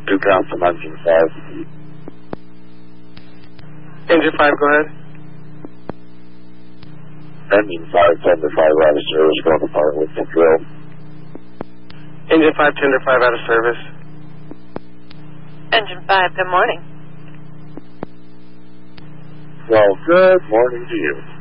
2 counts from engine 5. Engine 5, go ahead. Engine 5, tender 5 out of service, going to part with the drill. Engine 5, tender 5 out of service. Engine 5, good morning. Well, good morning to you.